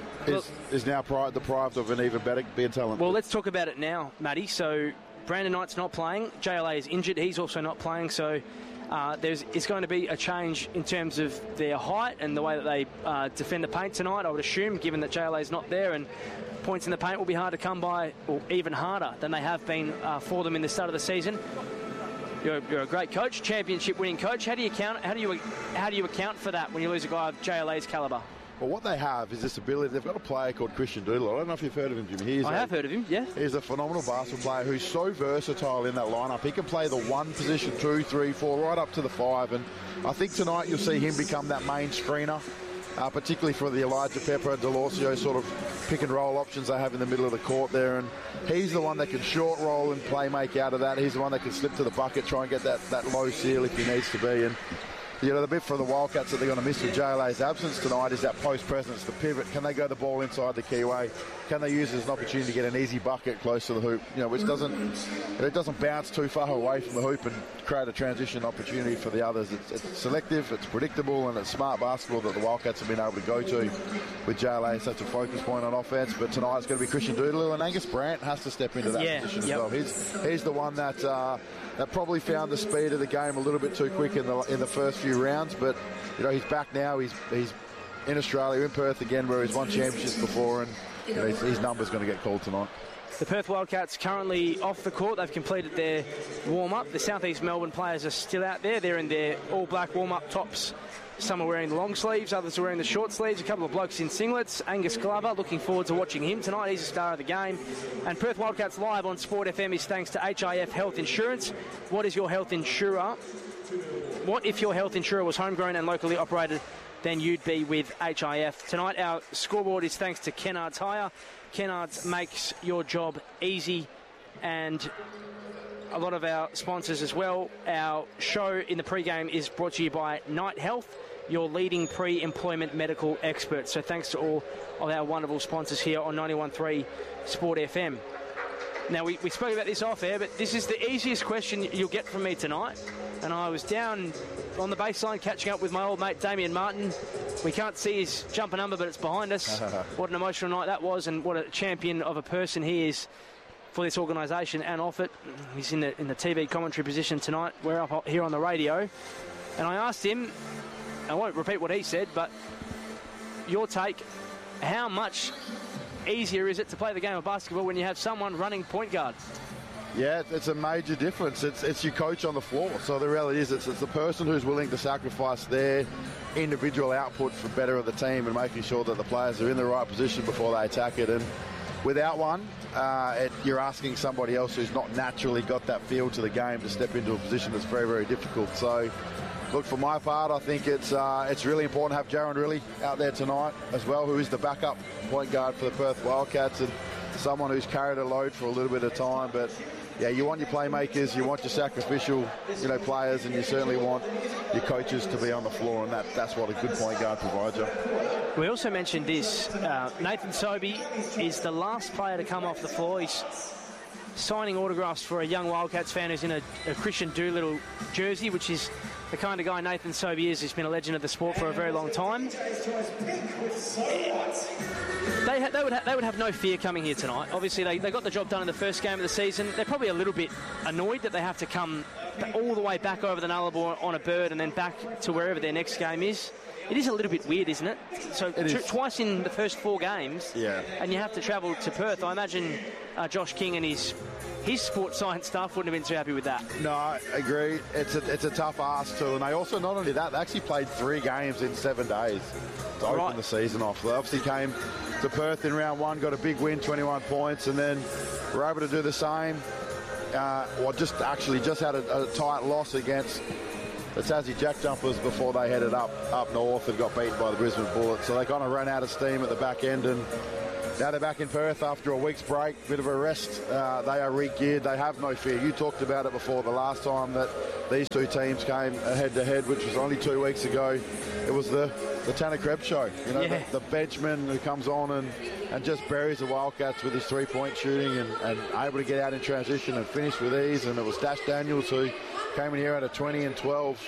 [SPEAKER 12] is now deprived of an even better talent.
[SPEAKER 11] Well, let's talk about it now, Matty. So Brandon Knight's not playing. JLA is injured. He's also not playing. So it's going to be a change in terms of their height and the way that they defend the paint tonight, I would assume, given that JLA is not there, and points in the paint will be hard to come by, or even harder than they have been for them in the start of the season. You're a great coach, championship-winning coach. How do you account for that when you lose a guy of JLA's calibre?
[SPEAKER 12] Well, what they have is this ability. They've got a player called Christian Doodle. I don't know if you've heard of him, Jimmy.
[SPEAKER 11] I have heard of him, yeah.
[SPEAKER 12] He's a phenomenal basketball player who's so versatile in that lineup. He can play the 1 position, 2, 3, 4, right up to the 5. And I think tonight you'll see him become that main screener, particularly for the Elijah Pepper, Delorcio sort of pick-and-roll options they have in the middle of the court there. And he's the one that can short roll and play make out of that. He's the one that can slip to the bucket, try and get that low seal if he needs to be. And you know, the bit for the Wildcats that they're going to miss with JLA's absence tonight is that post presence, the pivot. Can they go the ball inside the keyway? Can they use it as an opportunity to get an easy bucket close to the hoop? You know, which doesn't bounce too far away from the hoop and create a transition opportunity for the others. It's selective, it's predictable, and it's smart basketball that the Wildcats have been able to go to with JLA such a focus point on offense. But tonight it's going to be Christian Doodle, and Angus Brandt has to step into that position as well. He's the one that probably found the speed of the game a little bit too quick in the first few rounds, but you know, he's back now. He's in Australia, in Perth again, where he's won championships before, and you know, his number's going to get called tonight.
[SPEAKER 11] The Perth Wildcats currently off the court. They've completed their warm-up. The South East Melbourne players are still out there. They're in their all-black warm-up tops. Some are wearing the long sleeves, others are wearing the short sleeves. A couple of blokes in singlets. Angus Glover, looking forward to watching him tonight. He's the star of the game. And Perth Wildcats Live on Sport FM is thanks to HIF Health Insurance. What is your health insurer? What if your health insurer was homegrown and locally operated? Then you'd be with HIF. Tonight our scoreboard is thanks to Kennard's Hire. Kennard's makes your job easy, and a lot of our sponsors as well. Our show in the pre-game is brought to you by Knight Health, your leading pre-employment medical expert. So thanks to all of our wonderful sponsors here on 91.3 Sport FM. Now, we spoke about this off air, but this is the easiest question you'll get from me tonight. And I was down on the baseline catching up with my old mate Damien Martin. We can't see his jumper number, but it's behind us. What an emotional night that was, and what a champion of a person he is for this organisation and off it. He's in the TV commentary position tonight. We're up here on the radio. And I asked him, I won't repeat what he said, but your take, how much easier is it to play the game of basketball when you have someone running point guard?
[SPEAKER 12] Yeah, it's a major difference. It's your coach on the floor. So the reality is it's the person who's willing to sacrifice their individual output for better of the team and making sure that the players are in the right position before they attack it. And without one, you're asking somebody else who's not naturally got that feel to the game to step into a position that's very, very difficult. So, look, for my part, I think it's really important to have Jaron Riley out there tonight as well, who is the backup point guard for the Perth Wildcats and someone who's carried a load for a little bit of time. But yeah, you want your playmakers, you want your sacrificial, players, and you certainly want your coaches to be on the floor, and that's what a good point guard provides you.
[SPEAKER 11] We also mentioned this. Nathan Sobey is the last player to come off the floor. He's signing autographs for a young Wildcats fan who's in a Christian Doolittle jersey, which is the kind of guy Nathan Sobey is. He's been a legend of the sport for a very long time. They would have no fear coming here tonight. Obviously, they got the job done in the first game of the season. They're probably a little bit annoyed that they have to come all the way back over the Nullarbor on a bird and then back to wherever their next game is. It is a little bit weird, isn't it? So twice in the first 4 games, and you have to travel to Perth. I imagine Josh King and his sports science staff wouldn't have been too happy with that.
[SPEAKER 12] No, I agree. It's a tough ask too. And they also, not only that, they actually played 3 games in 7 days to open the season off. They obviously came to Perth in round 1, got a big win, 21 points, and then were able to do the same. Just had a tight loss against the Tassie Jack Jumpers before they headed up north and got beaten by the Brisbane Bullets. So they kind of ran out of steam at the back end, and now they're back in Perth after a week's break, bit of a rest. They are re-geared. They have no fear. You talked about it before the last time that these 2 teams came head-to-head, which was only 2 weeks ago. It was the Tanner Krebs show. You know, the benchman who comes on and just buries the Wildcats with his 3-point shooting and able to get out in transition and finish with ease. And it was Dash Daniels who came in here at a 20 and 12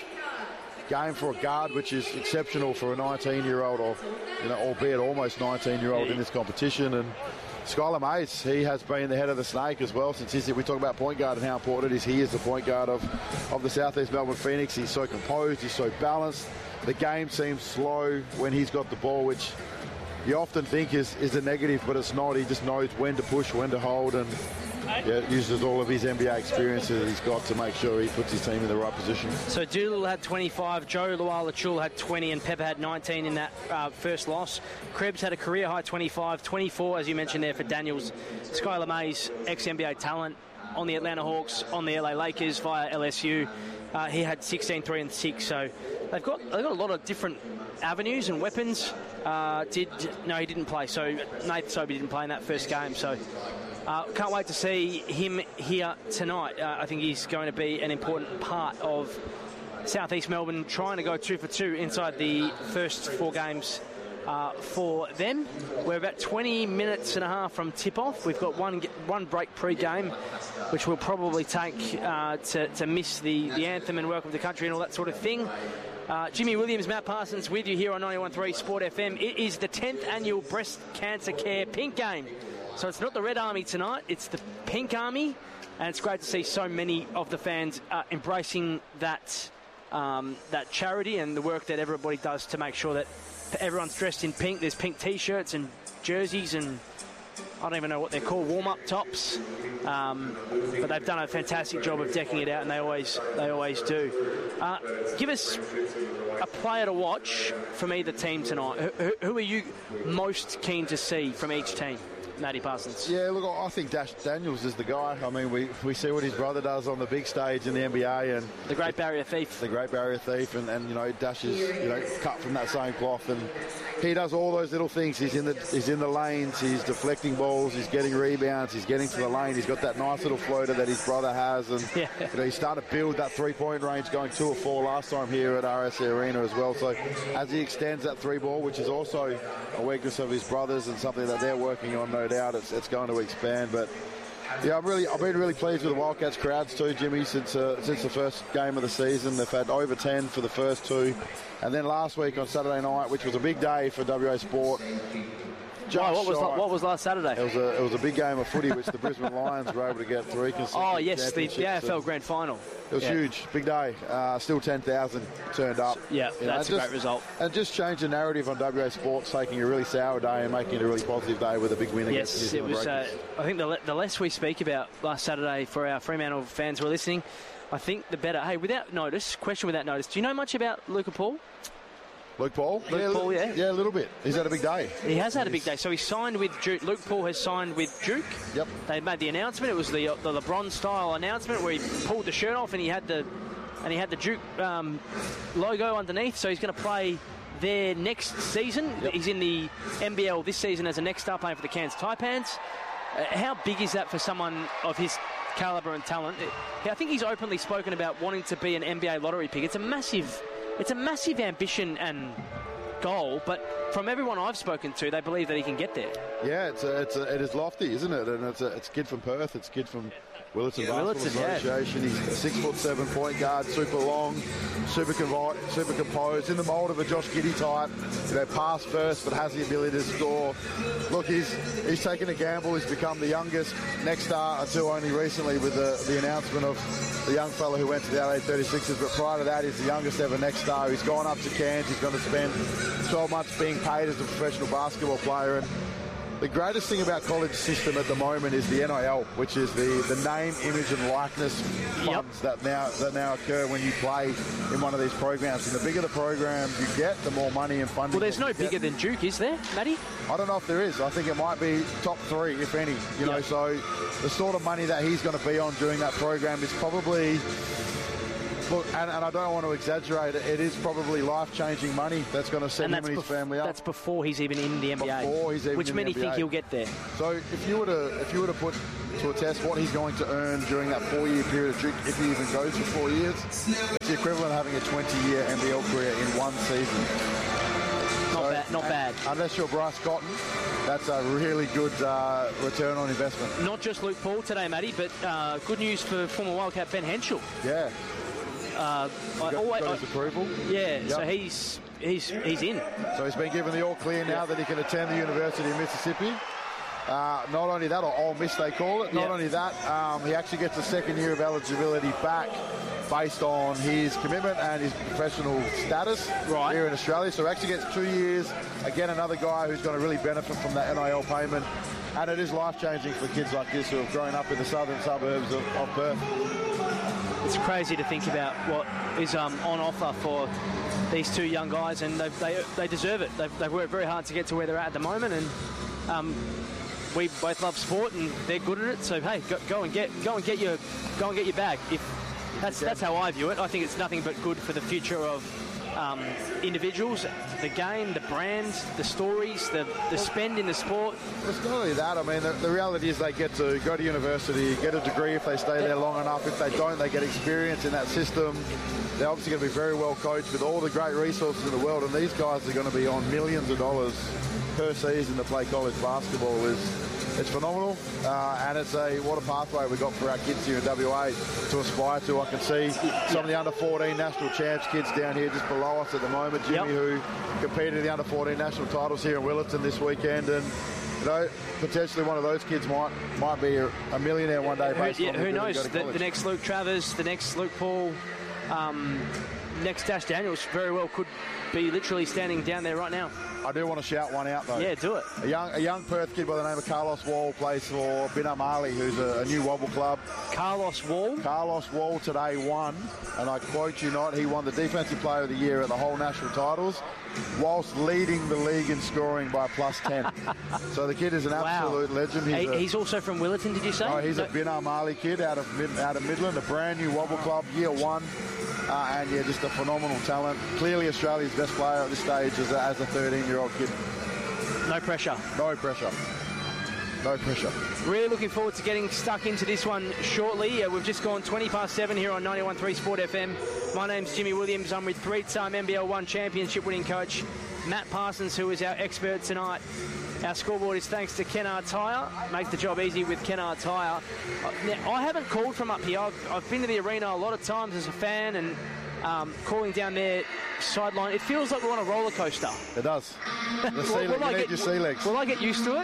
[SPEAKER 12] game for a guard, which is exceptional for a 19-year-old, or albeit almost 19-year-old in this competition. And Skylar Mays, he has been the head of the snake as well since we talk about point guard and how important it is. He is the point guard of the Southeast Melbourne Phoenix. He's so composed, he's so balanced. The game seems slow when he's got the ball, which you often think is a negative, but it's not. He just knows when to push, when to hold, and uses all of his NBA experiences he's got to make sure he puts his team in the right position.
[SPEAKER 11] So Doolittle had 25, Joe Luala-Chul had 20, and Pepper had 19 in that first loss. Krebs had a career-high 25, 24, as you mentioned there, for Daniels. Skylar Mays, ex-NBA talent, on the Atlanta Hawks, on the LA Lakers via LSU. He had 16, 3 and 6, so they've got a lot of different avenues and weapons. He didn't play, so Nate Sobey didn't play in that first game, so can't wait to see him here tonight. I think he's going to be an important part of Southeast Melbourne trying to go 2 for 2 inside the first 4 games for them. We're about 20 minutes and a half from tip-off. We've got one break pre-game, which we'll probably take to miss the anthem and welcome to country and all that sort of thing. Jimmy Williams, Matt Parsons with you here on 91.3 Sport FM. It is the 10th annual Breast Cancer Care Pink Game. So it's not the Red Army tonight, it's the Pink Army, and it's great to see so many of the fans embracing that charity and the work that everybody does to make sure that everyone's dressed in pink. There's pink T-shirts and jerseys and I don't even know what they're called, warm-up tops. But they've done a fantastic job of decking it out, and they always do. Give us a player to watch from either team tonight. Who are you most keen to see from each team? Matty Parsons.
[SPEAKER 12] Yeah, look, I think Dash Daniels is the guy. I mean, we see what his brother does on the big stage in the NBA, and
[SPEAKER 11] the Great Barrier Thief.
[SPEAKER 12] The Great Barrier Thief, and Dash is cut from that same cloth, and he does all those little things. He's in the lanes, he's deflecting balls, he's getting rebounds, he's getting to the lane. He's got that nice little floater that his brother has, and he's started to build that 3-point range, going 2 or 4 last time here at RSC Arena as well. So as he extends that 3-ball, which is also a weakness of his brothers and something that they're working on, no doubt, it's going to expand. But yeah, I've been really pleased with the Wildcats crowds too, Jimmy, since the first game of the season. They've had over 10 for the first 2, and then last week on Saturday night, which was a big day for WA Sport.
[SPEAKER 11] What was last Saturday?
[SPEAKER 12] It was a big game of footy, which the Brisbane Lions were able to get 3 consecutive.
[SPEAKER 11] Oh yes, the AFL Grand Final.
[SPEAKER 12] It was huge, big day. Still 10,000 turned up.
[SPEAKER 11] Yeah, that's a great result.
[SPEAKER 12] And just changed the narrative on WA Sports, taking a really sour day and making it a really positive day with a big win against New Zealand Breakers.
[SPEAKER 11] I think the less we speak about last Saturday for our Fremantle fans who are listening, I think the better. Hey, without notice, do you know much about Luca Paul?
[SPEAKER 12] Luke Paul? Yeah, a little bit. He's had a big day.
[SPEAKER 11] He has had a big day. So he's signed with Duke. Luke Paul has signed with Duke.
[SPEAKER 12] Yep.
[SPEAKER 11] They made the announcement. It was the LeBron-style announcement where he pulled the shirt off and he had the Duke logo underneath. So he's going to play there next season. Yep. He's in the NBL this season as a next star playing for the Cairns Taipans. How big is that for someone of his calibre and talent? I think he's openly spoken about wanting to be an NBA lottery pick. It's a massive ambition and goal, but from everyone I've spoken to, they believe that he can get there.
[SPEAKER 12] Yeah, it is lofty, isn't it? And it's a kid from Perth. It's a kid from Willetton Basketball Association. He's a 6'7" point guard, super long, super composed, in the mould of a Josh Giddey type. Pass first, but has the ability to score. Look, he's taken a gamble. He's become the youngest next star until only recently with the announcement of the young fellow who went to the LA 36ers, but prior to that, he's the youngest ever next star. He's gone up to Cairns. He's going to spend 12 months being paid as a professional basketball player. And the greatest thing about college system at the moment is the NIL, which is the name, image, and likeness funds that now occur when you play in one of these programs. And the bigger the program you get, the more money and funding.
[SPEAKER 11] Well, there's no bigger than Duke, is there, Matty?
[SPEAKER 12] I don't know if there is. I think it might be top 3, if any. You know, so the sort of money that he's going to be on during that program is probably. Look, and I don't want to exaggerate it, it is probably life-changing money that's going to set him and his family up.
[SPEAKER 11] That's before he's even in the NBA.
[SPEAKER 12] Before he's even
[SPEAKER 11] which
[SPEAKER 12] in
[SPEAKER 11] many
[SPEAKER 12] the
[SPEAKER 11] think
[SPEAKER 12] NBA.
[SPEAKER 11] he'll get there.
[SPEAKER 12] So if you were to put to a test what he's going to earn during that 4-year period of Duke, if he even goes for 4 years, it's the equivalent of having a 20-year NBL career in one season.
[SPEAKER 11] Not bad.
[SPEAKER 12] Unless you're Bryce Cotton, that's a really good return on investment.
[SPEAKER 11] Not just Luke Paul today, Matty, but good news for former Wildcat Ben Henschel.
[SPEAKER 12] Yeah.
[SPEAKER 11] Got
[SPEAKER 12] his approval.
[SPEAKER 11] Yeah, so he's in.
[SPEAKER 12] So he's been given the all clear now that he can attend the University of Mississippi. Not only that, or Ole Miss they call it. Not only that, he actually gets a second year of eligibility back based on his commitment and his professional status here in Australia. So he actually gets 2 years. Again, another guy who's going to really benefit from that NIL payment. And it is life-changing for kids like this who have grown up in the southern suburbs of Perth.
[SPEAKER 11] It's crazy to think about what is on offer for these two young guys, and they deserve it. They've worked very hard to get to where they're at the moment, and we both love sport, and they're good at it. So hey, go and get your bag. That's how I view it. I think it's nothing but good for the future of individuals, the game, the brand, the stories, the spend in the sport.
[SPEAKER 12] It's not only that. I mean, the reality is they get to go to university, get a degree if they stay there long enough. If they don't, they get experience in that system. They're obviously going to be very well coached with all the great resources in the world, and these guys are going to be on millions of dollars per season to play college basketball. It's phenomenal, and it's what a pathway we've got for our kids here in WA to aspire to. I can see some of the under-14 national champs kids down here just below us at the moment, Jimmy, who competed in the under-14 national titles here in Willetton this weekend, and you know, potentially one of those kids might be a millionaire one day.
[SPEAKER 11] Who knows? The next Luke Travers, the next Luke Paul, next Dash Daniels very well could be literally standing down there right now.
[SPEAKER 12] I do want to shout one out, though.
[SPEAKER 11] Yeah, do it.
[SPEAKER 12] A young Perth kid by the name of Carlos Wall plays for Binam Ali, who's a new Wobble club.
[SPEAKER 11] Carlos Wall?
[SPEAKER 12] Carlos Wall today won, and I quote you not, he won the Defensive Player of the Year at the whole national titles, whilst leading the league in scoring by +10. So the kid is an absolute legend.
[SPEAKER 11] He's also from Willetton, did you say?
[SPEAKER 12] No, he's a Binam Ali kid out of Midland, a brand new Wobble club, year one. And yeah, just a phenomenal talent. Clearly Australia's best player at this stage as a 13-year-old kid.
[SPEAKER 11] No pressure.
[SPEAKER 12] No pressure. No pressure.
[SPEAKER 11] Really looking forward to getting stuck into this one shortly. We've just gone 7 here on 91.3 Sport FM. My name's Jimmy Williams. I'm with three-time NBL 1 championship winning coach Matt Parsons, who is our expert tonight. Our scoreboard is thanks to Kennard Tyre. Make the job easy with Kennard Tyre. Now, I haven't called from up here. I've been to the arena a lot of times as a fan, and calling down their sideline, it feels like we're on a roller coaster.
[SPEAKER 12] It does. You need your sea legs.
[SPEAKER 11] Will I get used to it?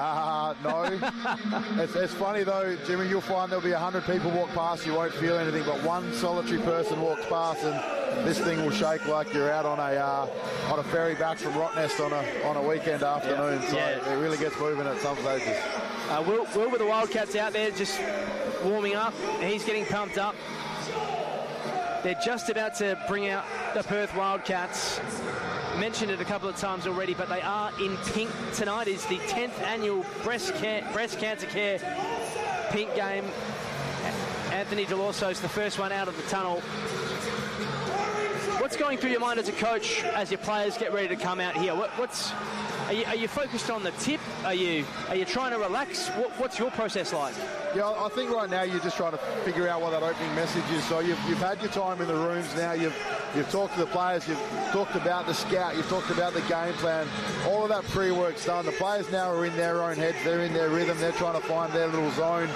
[SPEAKER 12] No. It's funny though, Jimmy, you'll find there'll be 100 people walk past, you won't feel anything, but one solitary person walks past and this thing will shake like you're out on a ferry back from Rottnest on a weekend afternoon. So it really gets moving at some stages.
[SPEAKER 11] Will with the Wildcats out there just warming up. He's getting pumped up. They're just about to bring out the Perth Wildcats. Mentioned it a couple of times already, but they are in pink tonight. It's the 10th annual breast cancer care pink game. Anthony Delorso's the first one out of the tunnel. What's going through your mind as a coach as your players get ready to come out here? Are you focused on the tip? Are you trying to relax? What's your process like?
[SPEAKER 12] Yeah, I think right now you're just trying to figure out what that opening message is. So you've had your time in the rooms now. You've talked to the players. You've talked about the scout. You've talked about the game plan. All of that pre-work's done. The players now are in their own heads. They're in their rhythm. They're trying to find their little zone.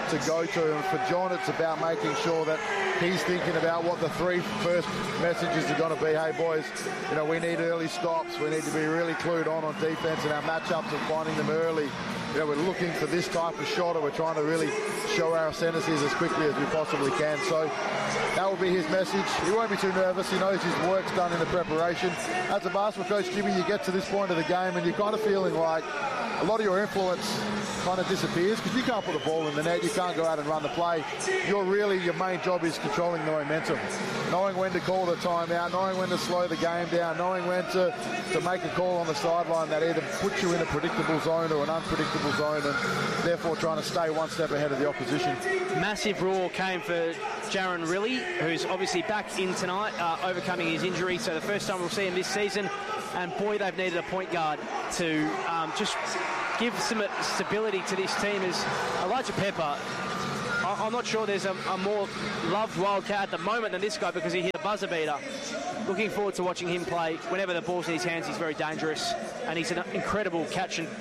[SPEAKER 12] to go to. And for John, it's about making sure that he's thinking about what the three first messages are going to be. Hey, boys, you know, we need early stops. We need to be really clued on defense and our matchups and finding them early. You know, we're looking for this type of shot, and we're trying to really show our sentences as quickly as we possibly can. So that will be his message. He won't be too nervous. He knows his work's done in the preparation. As a basketball coach, Jimmy, you get to this point of the game and you're kind of feeling like a lot of your influence kind of disappears because you can't put the ball in the net. You can't go out and run the play. Your main job is controlling the momentum, knowing when to call the timeout, knowing when to slow the game down, knowing when to make a call on the sideline that either puts you in a predictable zone or an unpredictable zone, and therefore trying to stay one step ahead of the opposition.
[SPEAKER 11] Massive roar came for Jaron Riley, who's obviously back in tonight, overcoming his injury. So the first time we'll see him this season. And boy, they've needed a point guard to just give some stability to this team. As Elijah Pepper, I'm not sure there's a more loved Wildcat at the moment than this guy because he hit a buzzer beater. Looking forward to watching him play. Whenever the ball's in his hands, he's very dangerous, and he's an incredible catch and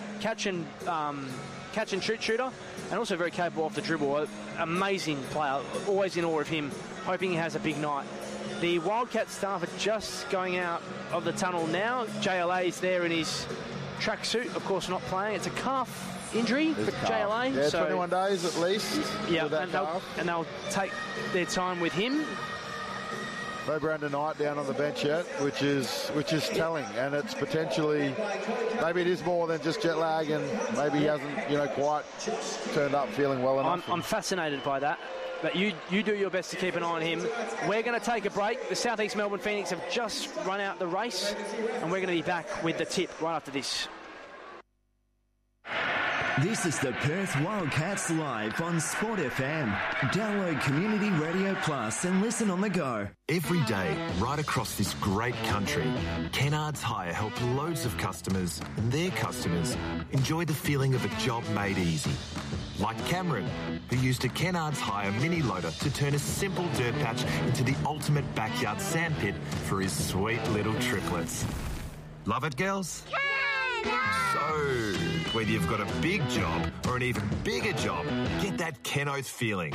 [SPEAKER 11] shoot shooter, and also very capable off the dribble. Amazing player. Always in awe of him. Hoping he has a big night. The Wildcat staff are just going out of the tunnel now. JLA is there in his tracksuit, of course not playing. It's a calf injury for JLA.
[SPEAKER 12] Yeah, so 21 days at least.
[SPEAKER 11] Yeah, and they'll take their time with him.
[SPEAKER 12] No Brandon Knight down on the bench yet, which is telling, and it's potentially, maybe it is more than just jet lag, and maybe he hasn't quite turned up feeling well enough.
[SPEAKER 11] I'm fascinated by that. But you do your best to keep an eye on him. We're going to take a break. The Southeast Melbourne Phoenix have just run out the race, and we're going to be back with the tip right after this.
[SPEAKER 10] This is the Perth Wildcats live on Sport FM. Download Community Radio Plus and listen on the go.
[SPEAKER 13] Every day, right across this great country, Kennards Hire help loads of customers and their customers enjoy the feeling of a job made easy. Like Cameron, who used a Kennards Hire mini loader to turn a simple dirt patch into the ultimate backyard sandpit for his sweet little triplets. Love it, girls? So, whether you've got a big job or an even bigger job, get that Kenoth feeling.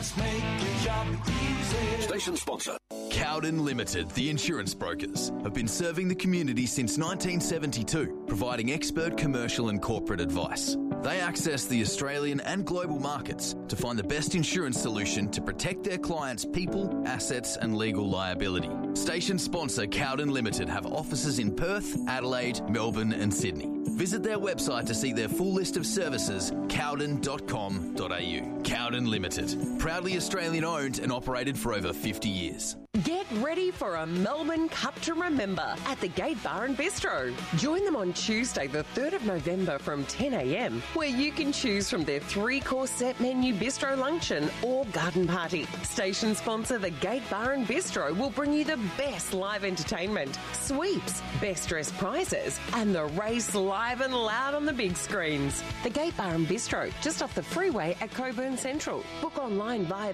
[SPEAKER 14] Station sponsor. Cowden Limited, the insurance brokers, have been serving the community since 1972, providing expert commercial and corporate advice. They access the Australian and global markets to find the best insurance solution to protect their clients' people, assets and legal liability. Station sponsor Cowden Limited have offices in Perth, Adelaide, Melbourne and Sydney. Visit their website to see their full list of services, cowden.com.au. Cowden Limited, proudly Australian owned and operated for over 50 years.
[SPEAKER 5] Get ready for a Melbourne Cup to remember at the Gate Bar and Bistro. Join them on Tuesday, the 3rd of November from 10 a.m, where you can choose from their 3-course set menu bistro luncheon or garden party. Station sponsor the Gate Bar and Bistro will bring you the best live entertainment, sweeps, best dressed prizes, and the race live and loud on the big screens. The Gate Bar and Bistro, just off the freeway at Cockburn Central. Book online via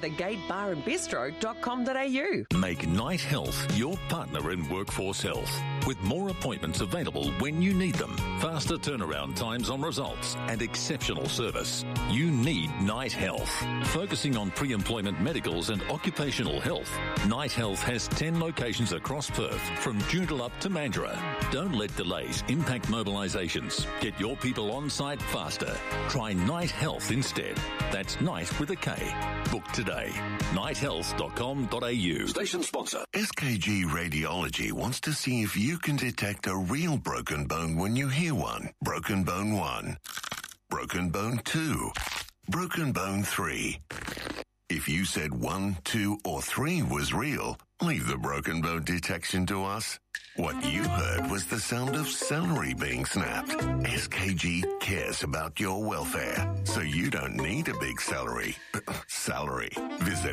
[SPEAKER 5] thegatebarandbistro.com.au.
[SPEAKER 15] Make Night Health your partner in workforce health. With more appointments available when you need them, faster turnaround times on results, and exceptional service. You need Night Health. Focusing on pre-employment medicals and occupational health, Night Health has 10 locations across Perth, from Joondalup to Mandurah. Don't let delays impact mobilisations. Get your people on site faster. Try Night Health instead. That's Night with a K. Book today. nighthealth.com.au.
[SPEAKER 14] Station sponsor.
[SPEAKER 16] SKG Radiology wants to see if you can detect a real broken bone when you hear one. Broken bone 1. Broken bone 2. Broken bone 3. If you said 1, 2, or 3 was real, leave the broken bone detection to us. What you heard was the sound of celery being snapped. SKG cares about your welfare, so you don't need a big salary. Visit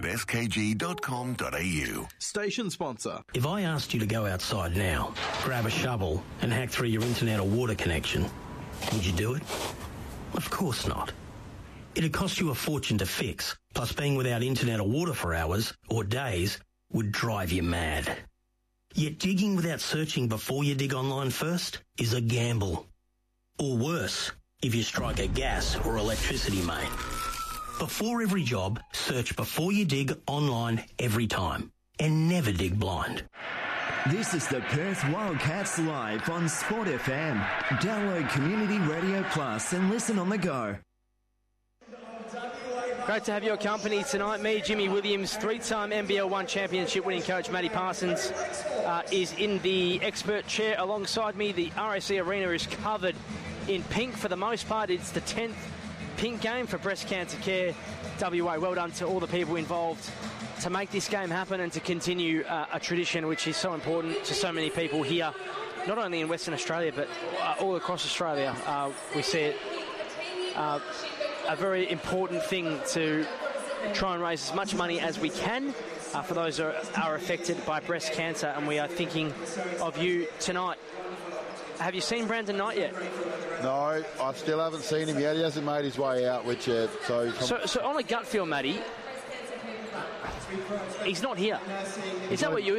[SPEAKER 16] skg.com.au.
[SPEAKER 17] Station sponsor.
[SPEAKER 18] If I asked you to go outside now, grab a shovel and hack through your internet or water connection, would you do it? Of course not. It'd cost you a fortune to fix, plus being without internet or water for hours or days would drive you mad. Yet digging without searching before you dig online first is a gamble. Or worse, if you strike a gas or electricity main. Before every job, search Before You Dig online every time. And never dig blind.
[SPEAKER 10] This is the Perth Wildcats live on Sport FM. Download Community Radio Plus and listen on the go.
[SPEAKER 11] Great to have your company tonight. Me, Jimmy Williams, three-time NBL 1 championship winning coach Matty Parsons is in the expert chair alongside me. The RAC Arena is covered in pink for the most part. It's the 10th pink game for Breast Cancer Care WA. Well done to all the people involved to make this game happen and to continue a tradition which is so important to so many people here, not only in Western Australia but all across Australia. We see it a very important thing to try and raise as much money as we can for those who are affected by breast cancer, and we are thinking of you tonight. Have you seen Brandon Knight yet?
[SPEAKER 12] No, I still haven't seen him yet. He hasn't made his way out, which
[SPEAKER 11] So on a gut feel, Matty, he's not here. Is that what you